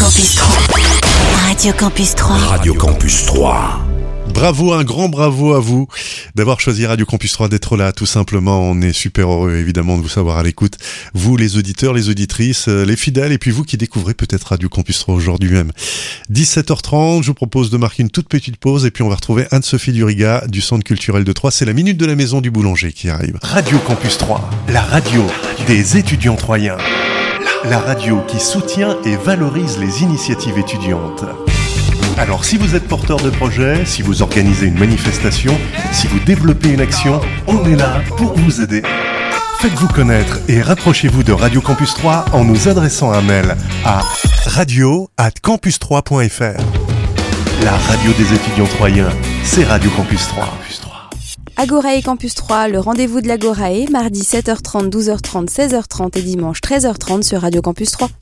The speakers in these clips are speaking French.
Campus 3. Radio Campus 3. Radio Campus 3. Bravo, un grand bravo à vous d'avoir choisi Radio Campus 3, d'être là, tout simplement. On est super heureux, évidemment, de vous savoir à l'écoute. Vous, les auditeurs, les auditrices, les fidèles, et puis vous qui découvrez peut-être Radio Campus 3 aujourd'hui même. 17h30, je vous propose de marquer une toute petite pause, et puis on va retrouver Anne-Sophie Duriga du Centre culturel de Troyes. C'est la minute de la maison du boulanger qui arrive. Radio Campus 3, la radio des étudiants troyens. La radio qui soutient et valorise les initiatives étudiantes. Alors si vous êtes porteur de projet, si vous organisez une manifestation, si vous développez une action, on est là pour vous aider. Faites-vous connaître et rapprochez-vous de Radio Campus 3 en nous adressant un mail à radio@campus3.fr. La radio des étudiants troyens, c'est Radio Campus 3. Agorae Campus 3, le rendez-vous de l'Agorae, mardi 7h30, 12h30, 16h30 et dimanche 13h30 sur Radio Campus 3.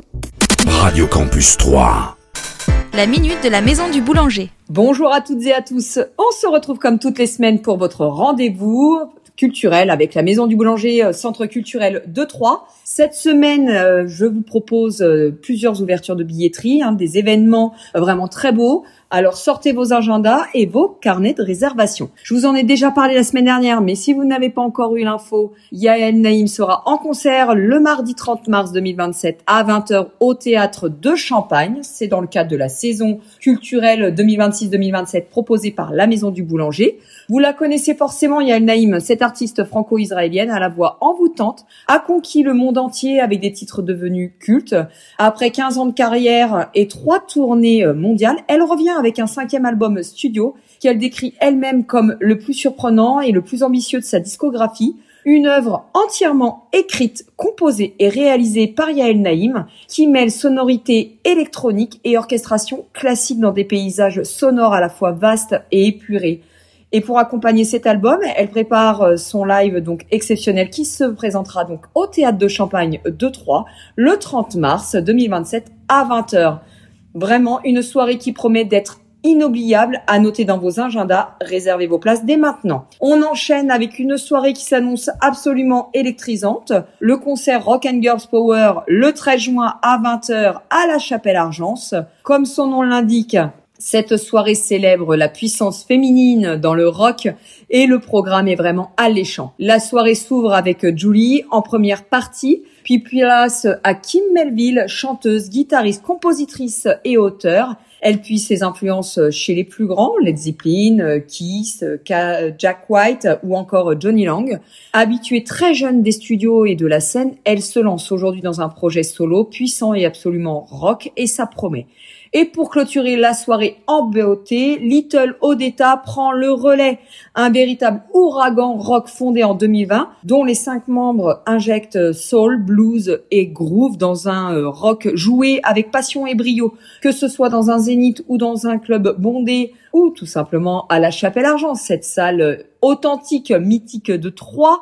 Radio Campus 3. La minute de la maison du boulanger. Bonjour à toutes et à tous. On se retrouve comme toutes les semaines pour votre rendez-vous culturel avec la maison du boulanger, centre culturel de Troyes. Cette semaine, je vous propose plusieurs ouvertures de billetterie, des événements vraiment très beaux. Alors sortez vos agendas et vos carnets de réservation. Je vous en ai déjà parlé la semaine dernière, mais si vous n'avez pas encore eu l'info, Yael Naïm sera en concert le mardi 30 mars 2027 à 20h au théâtre de Champagne. C'est dans le cadre de la saison culturelle 2026-2027 proposée par la Maison du Boulanger. Vous la connaissez forcément, Yael Naïm, cette artiste franco-israélienne à la voix envoûtante, a conquis le monde entier avec des titres devenus cultes. Après 15 ans de carrière et 3 tournées mondiales, elle revient avec un 5e album studio qu'elle décrit elle-même comme le plus surprenant et le plus ambitieux de sa discographie. Une œuvre entièrement écrite, composée et réalisée par Yael Naïm qui mêle sonorité électronique et orchestration classique dans des paysages sonores à la fois vastes et épurés. Et pour accompagner cet album, elle prépare son live donc exceptionnel qui se présentera donc au théâtre de Champagne de Troyes le 30 mars 2027 à 20h. Vraiment une soirée qui promet d'être inoubliable, à noter dans vos agendas, réservez vos places dès maintenant. On enchaîne avec une soirée qui s'annonce absolument électrisante, le concert Rock and Girls Power le 13 juin à 20h à la Chapelle-Argence. Comme son nom l'indique, cette soirée célèbre la puissance féminine dans le rock et le programme est vraiment alléchant. La soirée s'ouvre avec Julie en première partie, puis place à Kim Melville, chanteuse, guitariste, compositrice et auteure. Elle puise ses influences chez les plus grands, Led Zeppelin, Kiss, Jack White ou encore Johnny Lang. Habituée très jeune des studios et de la scène, elle se lance aujourd'hui dans un projet solo puissant et absolument rock et ça promet. Et pour clôturer la soirée en beauté, Little Odetta prend le relais. Un véritable ouragan rock fondé en 2020, dont les 5 membres injectent soul, blues et groove dans un rock joué avec passion et brio. Que ce soit dans un zénith ou dans un club bondé ou tout simplement à la Chapelle-Argence, cette salle authentique, mythique de Troyes.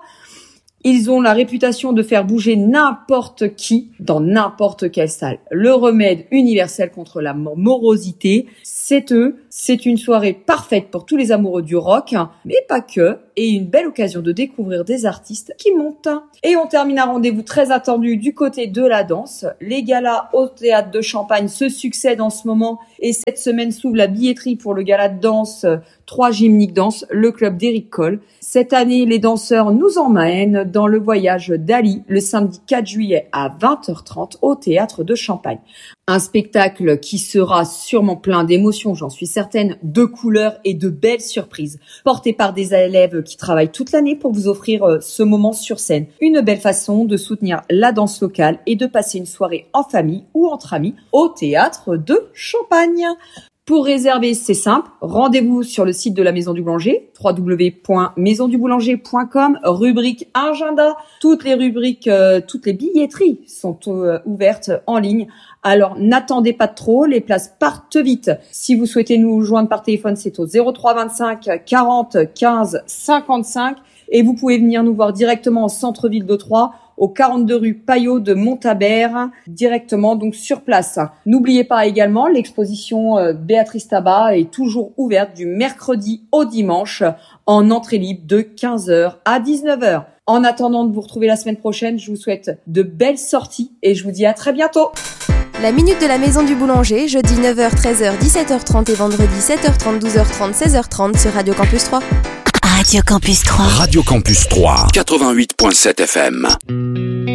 Ils ont la réputation de faire bouger n'importe qui dans n'importe quelle salle. Le remède universel contre la morosité, c'est eux. C'est une soirée parfaite pour tous les amoureux du rock, mais pas que, et une belle occasion de découvrir des artistes qui montent. Et on termine un rendez-vous très attendu du côté de la danse. Les galas au théâtre de Champagne se succèdent en ce moment, et cette semaine s'ouvre la billetterie pour le gala de danse 3 Gymniques Danse, le club d'Éric Coll. Cette année, les danseurs nous emmènent dans le voyage d'Ali le samedi 4 juillet à 20h30 au théâtre de Champagne. Un spectacle qui sera sûrement plein d'émotions, j'en suis certaine, de couleurs et de belles surprises, porté par des élèves qui travaillent toute l'année pour vous offrir ce moment sur scène. Une belle façon de soutenir la danse locale et de passer une soirée en famille ou entre amis au théâtre de Champagne. Pour réserver, c'est simple. Rendez-vous sur le site de la Maison du Boulanger, www.maisonduboulanger.com, rubrique agenda. Toutes les rubriques, toutes les billetteries sont ouvertes en ligne. Alors, n'attendez pas trop, les places partent vite. Si vous souhaitez nous joindre par téléphone, c'est au 03 25 40 15 55. Et vous pouvez venir nous voir directement au centre-ville de Troyes, au 42 rue Payot de Montabert, directement donc sur place. N'oubliez pas également l'exposition Béatrice Tabat est toujours ouverte du mercredi au dimanche en entrée libre de 15h à 19h. En attendant de vous retrouver la semaine prochaine, je vous souhaite de belles sorties et je vous dis à très bientôt. La minute de la maison du boulanger, jeudi 9h, 13h, 17h30 et vendredi 7h30, 12h30, 16h30 sur Radio Campus 3. Radio Campus 3. Radio Campus 3, 88.7 FM.